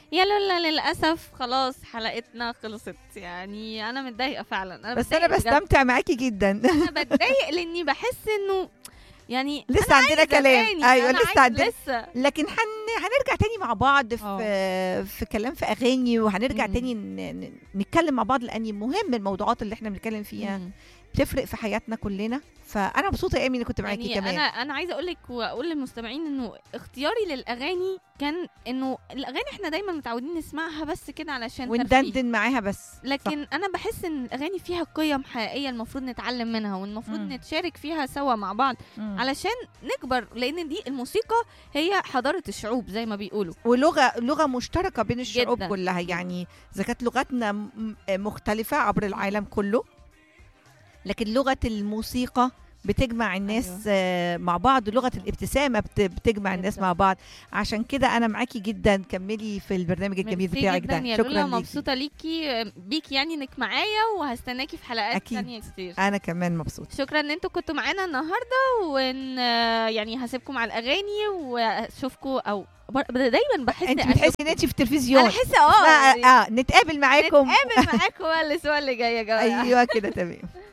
يا لولا للاسف خلاص حلقتنا خلصت، يعني انا متضايقه فعلا، انا بس انا بتضايق بجد. بستمتع معاكي جدا. انا بتضايق لاني بحس انه يعني لسه عندنا كلام. ايوه أنا لسه عندنا. لسه. لكن هنرجع تاني مع بعض في كلام في اغاني، وهنرجع مم. تاني نتكلم مع بعض، لان مهم الموضوعات اللي احنا بنتكلم فيها مم. بتفرق في حياتنا كلنا. فانا مبسوطه يا ايمي اني كنت معاكي يعني كمان. انا عايزه اقول لك واقول للمستمعين انه اختياري للاغاني كان انه الاغاني احنا دايما متعودين نسمعها بس كده علشان ترفيه، وندندن معاها بس. لكن انا بحس ان الاغاني فيها قيم حقيقيه المفروض نتعلم منها، والمفروض مم. نتشارك فيها سوا مع بعض علشان نكبر، لان دي الموسيقى هي حضاره الشعوب زي ما بيقولوا. ولغه مشتركه بين الشعوب جداً. كلها، يعني اذا كانت لغتنا مختلفه عبر العالم كله، لكن لغه الموسيقى بتجمع الناس مع بعض، لغه الابتسامه بتجمع الناس جداً. مع بعض. عشان كده انا معاكي جدا، كملي في البرنامج الجميل ميرسي بتاعك جدا ده. يا شكرا لولا، ليكي. مبسوطه بيكي يعني انك معايا، وهستناكي في حلقات أكيد. تانية كتير. انا كمان مبسوطه. شكرا ان انتوا كنتوا معانا النهارده، وان يعني هسيبكم على الاغاني واشوفكم، او دايما بحس انت بتحسي ان انت في التلفزيون. انا احس نتقابل معاكم. نتقابل معاكم الاسبوع اللي جاي يا جماعه. ايوه كده تمام.